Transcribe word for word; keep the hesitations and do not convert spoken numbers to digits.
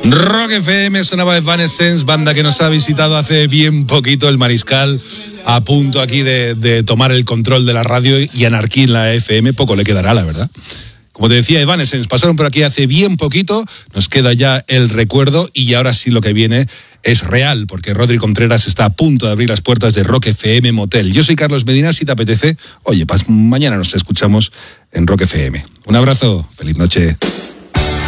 Rock F M, sonaba Evanescence, banda que nos ha visitado hace bien poquito el Mariscal, a punto aquí de, de tomar el control de la radio y anarquía en la F M, poco le quedará, la verdad. Como te decía, Evanescence pasaron por aquí hace bien poquito, nos queda ya el recuerdo y ahora sí lo que viene es real, porque Rodri Contreras está a punto de abrir las puertas de Rock F M Motel. Yo soy Carlos Medina, si te apetece, oye, pues mañana nos escuchamos en Rock F M. Un abrazo, feliz noche.